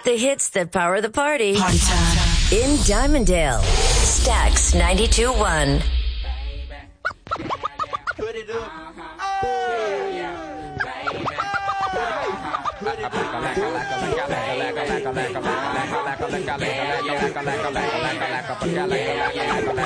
The hits that power the party. Party time. In Diamonddale. Stax 92.1. Put it up.